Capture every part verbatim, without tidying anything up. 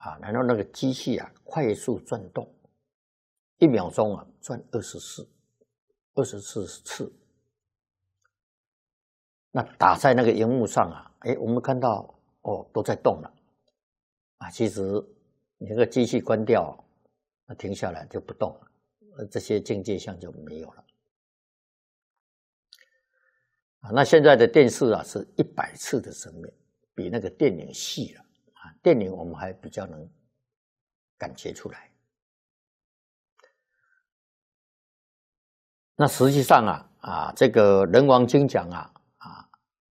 啊，然后那个机器啊快速转动，一秒钟啊转二十四，二十四次。那打在那个荧幕上啊，哎，我们看到哦都在动了，啊，其实你那个机器关掉，那停下来就不动了，呃，这些境界相就没有了。啊，那现在的电视啊是一百次的生命，比那个电影细了啊，电影我们还比较能感觉出来。那实际上啊啊，这个人王经讲啊啊，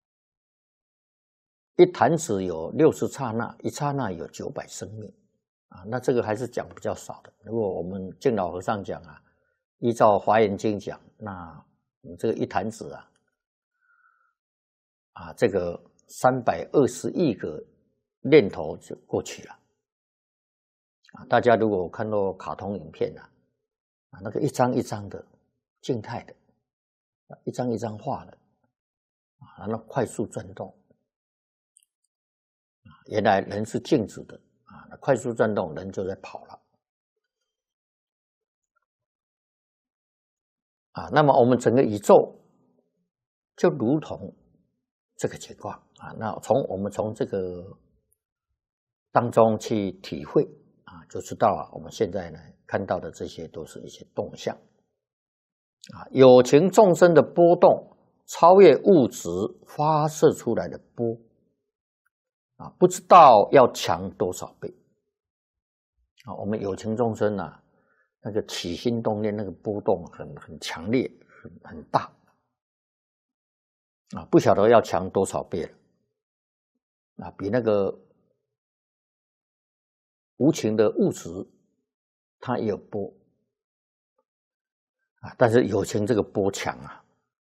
一弹指有六十刹那，一刹那有九百生命啊，那这个还是讲比较少的。如果我们净老和尚讲啊，依照华严经讲，那我们这个一弹指啊啊，这个三百二十亿个念头就过去了啊。大家如果看到卡通影片啊，啊那个一张一张的。静态的，一张一张画的，啊，然后快速转动，原来人是静止的，啊，那快速转动，人就在跑了，啊，那么我们整个宇宙就如同这个情况啊，那从我们从这个当中去体会啊，就知道啊，我们现在呢看到的这些都是一些动向。啊，有情众生的波动超越物质发射出来的波，啊，不知道要强多少倍。啊，我们有情众生啊，那个起心动念那个波动很很强烈，很很大，啊，不晓得要强多少倍了。啊，比那个无情的物质，它也有波。啊，但是有情这个波强啊。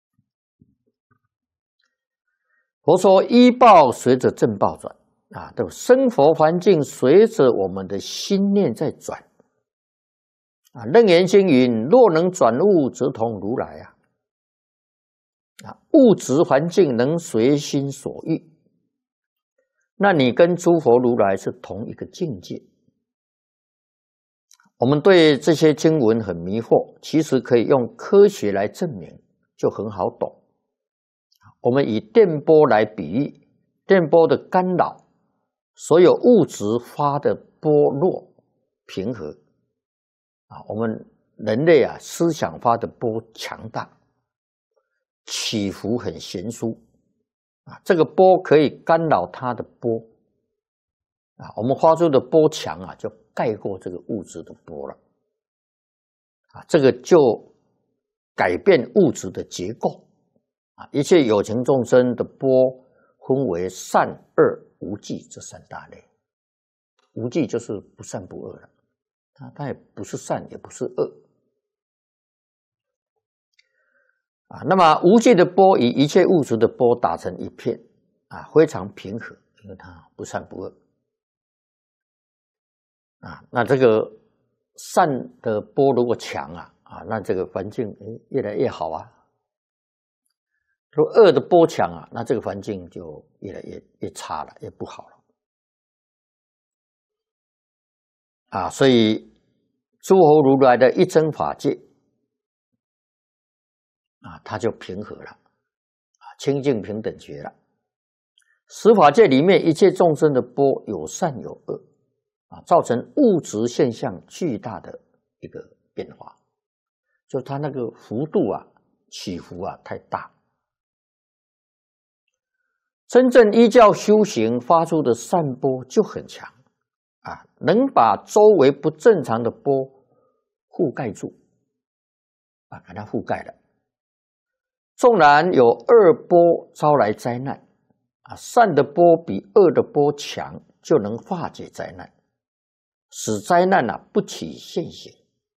佛说依报随着正报转啊，对，生活环境随着我们的心念在转啊。楞严经云：若能转物，则同如来啊。啊，物质环境能随心所欲，那你跟诸佛如来是同一个境界。我们对这些经文很迷惑，其实可以用科学来证明，就很好懂。我们以电波来比喻，电波的干扰，所有物质发的波弱平和啊，我们人类啊思想发的波强大，起伏很悬殊啊，这个波可以干扰它的波啊，我们发出的波强啊，就盖过这个物质的波了啊，这个就改变物质的结构啊。一切有情众生的波分为善恶无记这三大类，无记就是不善不恶了，它它也不是善也不是恶啊。那么无记的波与一切物质的波打成一片啊，非常平和，因为它不善不恶。啊，那这个善的波如果强啊，啊，那这个环境越来越好啊。如果恶的波强啊，那这个环境就越来越越差了，越不好了。啊，所以诸佛如来的一真法界啊，它就平和了，啊，清净平等觉了。十法界里面一切众生的波有善有恶。啊，造成物质现象巨大的一个变化，就是它那个幅度啊起伏啊太大。真正依教修行发出的善波就很强啊，能把周围不正常的波覆盖住啊，把它覆盖了。纵然有恶波招来灾难啊，善的波比恶的波强，就能化解灾难。使灾难啊不起现行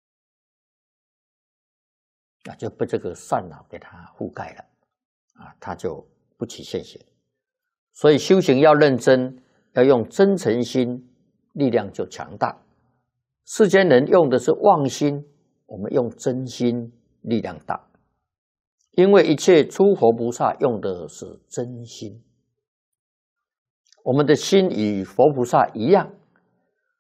啊，就被这个善啊给它覆盖了啊，它就不起现行。所以修行要认真，要用真诚心，力量就强大。世间人用的是妄心，我们用真心，力量大。因为一切诸佛菩萨用的是真心，我们的心与佛菩萨一样。